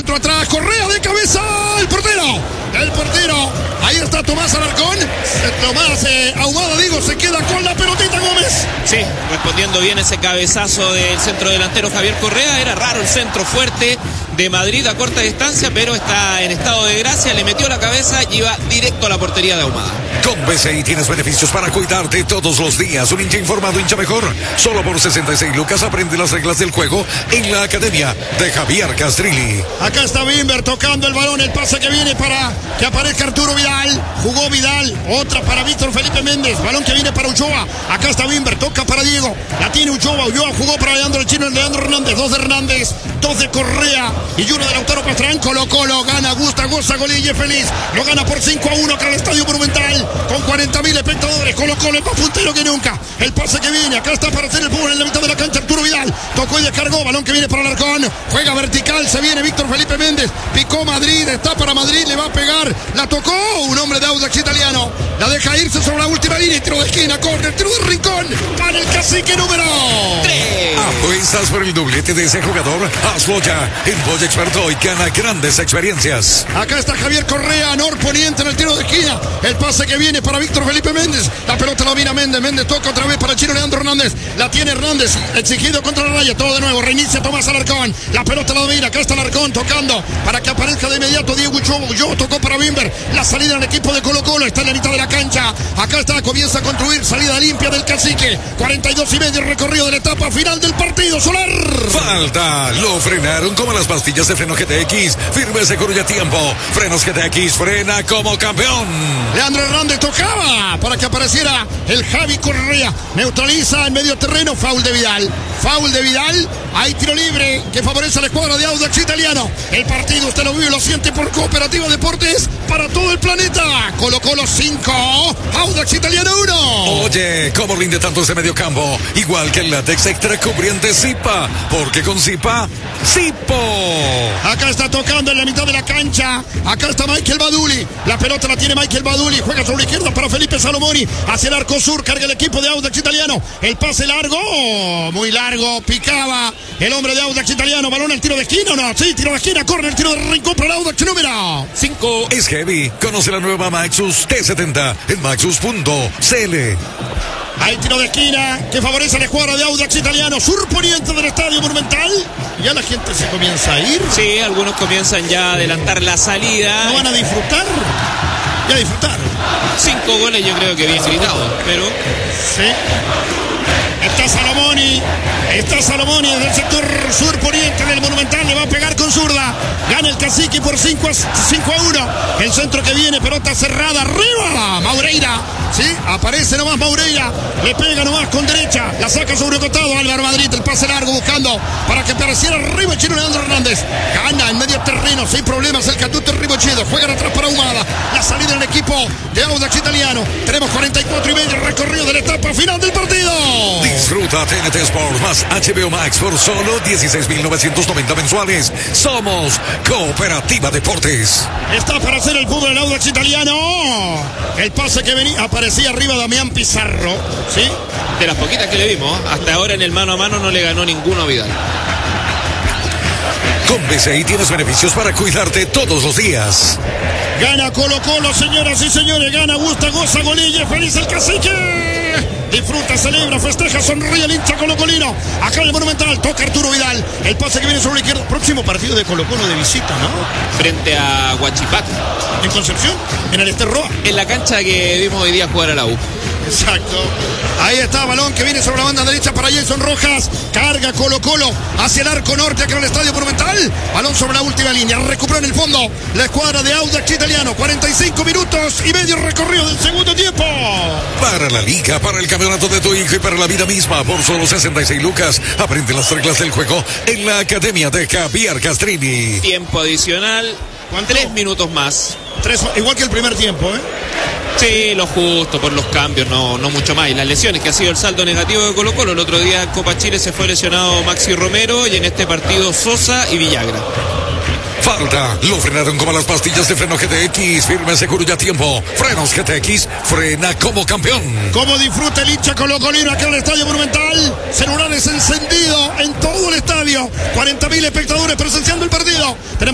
centro atrás, Correa de cabeza, el portero, ahí está Tomás Alarcón, Tomás Ahumada, se queda con la pelotita Gómez. Sí, respondiendo bien ese cabezazo del centro delantero Javier Correa. Era raro el centro fuerte de Madrid a corta distancia, pero está en estado de gracia, le metió la cabeza y iba directo a la portería de Ahumada. Con BCI tienes beneficios para cuidarte todos los días. Un hincha informado, hincha mejor. Solo por 66 lucas aprende las reglas del juego en la academia de Javier Castrilli. Acá está Bimber tocando el balón, el pase que viene para que aparezca Arturo Vidal. Jugó Vidal, otra para Víctor Felipe Méndez. Balón que viene para Ulloa. Acá está Bimber, toca para Diego. La tiene Ulloa jugó para Leandro el chino, Leandro Hernández. 2 de Hernández, 2 de Correa y 1 de Lautaro Pastrán. Colo gana, gusta, goza, golilla feliz. Lo gana por 5-1 acá en el Estadio Monumental. Con 40.000 espectadores. Colo es más puntero que nunca. El pase que viene, acá está para hacer el fútbol en la mitad de la cancha Arturo Vidal. Tocó y descargó, balón que viene para Alarcón. Juega vertical, se viene Víctor Felipe Méndez. Picó Madrid, está para Madrid, le va a pegar. La tocó un hombre de Audax Italiano. La deja irse sobre la última línea. Tiro de esquina, córner, tiro de rincón. Para el cacique número 3. ¿Apuestas por el doblete de ese jugador? Hazlo ya en Boya Experto y gana grandes experiencias. Acá está Javier Correa, norponiente en el tiro de esquina. El pase que viene para Víctor Felipe Méndez. La pelota la domina Méndez toca otra vez para el chino Leandro Hernández. La tiene Hernández, exigido contra la raya. Todo de nuevo, reinicia Tomás Alarcón. La pelota la domina, acá está Alarcón tocando para que aparezca de inmediato Diego Ulloa. Tocó para Bimber. La salida del equipo de Colo está en la mitad de la cancha. Acá está, comienza a construir salida limpia del cacique. 42.5 recorrido de la etapa final del partido. Solar. Falta, lo frenaron como las pastillas de freno GTX. Firme, seguro y a tiempo. Frenos GTX, frena como campeón. Leandro Hernández tocaba para que apareciera el Javi Correa. Neutraliza en medio terreno. Foul de Vidal. Hay tiro libre que favorece a la escuadra de Audax Italiano. El partido usted lo vive y lo siente por Cooperativa Deportes para todo el planeta. Colo 5, Audax Italiano 1. Oye, ¿cómo rinde tanto ese mediocampo? Igual que el látex extra cubriente Zipa. Porque con Zipa, Zipo. Acá está tocando en la mitad de la cancha. Acá está Michael Baduli. La pelota la tiene Michael Baduli. Juega sobre la izquierda para Felipe Salomoni. Hacia el arco sur, carga el equipo de Audax Italiano. El pase largo, muy largo, picaba el hombre de Audax Italiano. Balón al tiro de esquina, ¿o no? Sí, tiro de esquina, corre el tiro de rincón para el Audax número 5. Es heavy. Conoce la nueva Maxus T70 en maxus.cl. Hay tiro de esquina que favorece a la escuadra de Audax Italiano, surponiente del Estadio Monumental. Ya la gente se comienza a ir. Sí, algunos comienzan ya a adelantar la salida. ¿No van a disfrutar? Ya disfrutar. 5 goles yo creo que bien gritado, pero... Sí. Está Salomoni desde el sector surponiente del Monumental, le va a pegar con zurda. Gana el cacique por 5-1. El centro que viene, pelota cerrada, arriba. Maureira, sí, aparece nomás Maureira. Le pega nomás con derecha, la saca sobre el costado Álvaro Madrid, el pase largo buscando para que apareciera arriba el chino Leandro Hernández. Gana en medio terreno, sin problemas el Catuto Ribochedo. Juegan atrás para Ahumada. La salida del equipo de Audax Italiano. Tenemos 44.5 recorrido de la etapa final del partido. Disfruta TNT Sports más HBO Max por solo 16.990 mensuales. Somos Cooperativa Deportes. Está para hacer el fútbol del Audax Italiano. El pase que venía, aparecía arriba Damián Pizarro, ¿sí? De las poquitas que le vimos, hasta ahora en el mano a mano no le ganó ninguno a Vidal. Con BCI tienes beneficios para cuidarte todos los días. Gana Colo, señoras y señores. Gana, gusta, goza, golilla, feliz el cacique. Disfruta, celebra, festeja, sonríe el hincha colocolino. Acá en el Monumental toca Arturo Vidal. El pase que viene sobre la izquierda. Próximo partido de Colo de visita, ¿no? Frente a Huachipato. ¿En Concepción? En el Esterroa. En la cancha que vimos hoy día jugar a la U. Exacto. Ahí está, balón que viene sobre la banda derecha para Jason Rojas. Carga Colo hacia el arco norte, acá en el Estadio Monumental. Balón sobre la última línea. Recupera en el fondo la escuadra de Audax Italiano. 45 minutos y medio recorrido del segundo tiempo. Para la liga, para el campeonato de tu hijo y para la vida misma, por solo 66 lucas. Aprende las reglas del juego en la academia de Javier Castrilli. Tiempo adicional. 3 minutos más. 3, igual que el primer tiempo, ¿eh? Sí, lo justo por los cambios, no mucho más. Y las lesiones, que ha sido el saldo negativo de Colo. El otro día en Copa Chile se fue lesionado Maxi Romero y en este partido Sosa y Villagra. Falta, lo frenaron como las pastillas de freno GTX, firme, seguro y a tiempo. Frenos GTX, frena como campeón. ¿Cómo disfruta el hincha colocolino acá en el Estadio Monumental? Celulares encendidos en todo el estadio. 40.000 espectadores presenciando el partido.